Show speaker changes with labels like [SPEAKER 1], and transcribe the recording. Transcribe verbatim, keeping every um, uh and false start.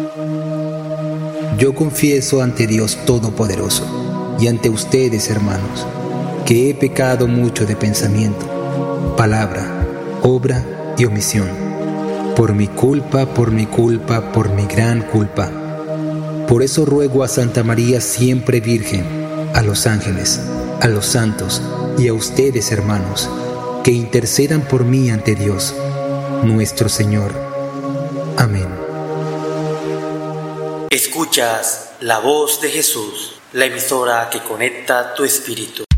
[SPEAKER 1] Yo confieso ante Dios Todopoderoso y ante ustedes, hermanos, que he pecado mucho de pensamiento, palabra, obra y omisión. Por mi culpa, por mi culpa, por mi gran culpa. Por eso ruego a Santa María siempre Virgen, a los ángeles, a los santos y a ustedes, hermanos, que intercedan por mí ante Dios, nuestro Señor. Amén.
[SPEAKER 2] Escuchas la voz de Jesús, la emisora que conecta tu espíritu.